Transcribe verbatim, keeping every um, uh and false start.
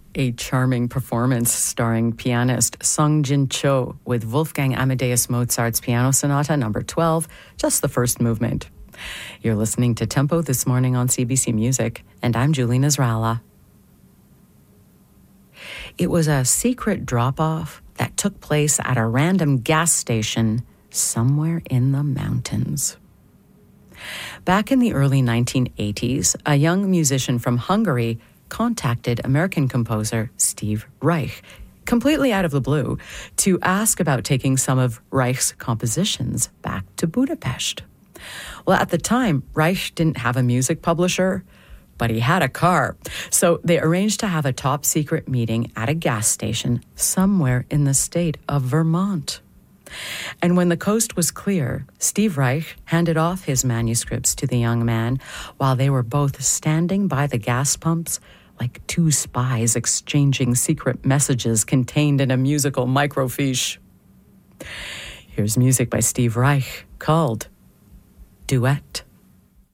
A charming performance starring pianist Sung Jin Cho with Wolfgang Amadeus Mozart's Piano Sonata number twelve, just the first movement. You're listening to Tempo this morning on C B C Music, and I'm Julie Nasrallah. It was a secret drop-off that took place at a random gas station somewhere in the mountains. Back in the early nineteen eighties, a young musician from Hungary contacted American composer Steve Reich, completely out of the blue, to ask about taking some of Reich's compositions back to Budapest. Well, at the time, Reich didn't have a music publisher, but he had a car. So they arranged to have a top-secret meeting at a gas station somewhere in the state of Vermont. And when the coast was clear, Steve Reich handed off his manuscripts to the young man while they were both standing by the gas pumps like two spies exchanging secret messages contained in a musical microfiche. Here's music by Steve Reich called Duet.